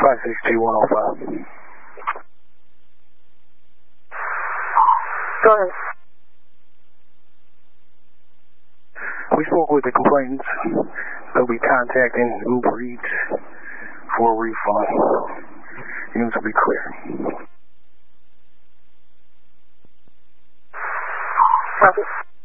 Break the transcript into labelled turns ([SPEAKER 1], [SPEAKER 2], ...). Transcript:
[SPEAKER 1] 562-105.
[SPEAKER 2] Go ahead.
[SPEAKER 1] We spoke with the complainants. They'll be contacting Uber Eats for a refund. Units will be clear.
[SPEAKER 2] Copy.